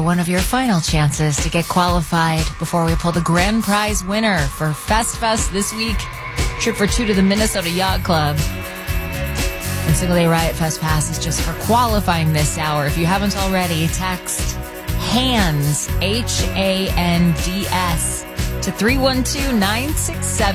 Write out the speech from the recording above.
one of your final chances to get qualified before we pull the grand prize winner for Fest this week. Trip for two to the Minnesota Yacht Club. And Single Day Riot Fest Pass is just for qualifying this hour. If you haven't already, text HANDS, HANDS, to 312-967.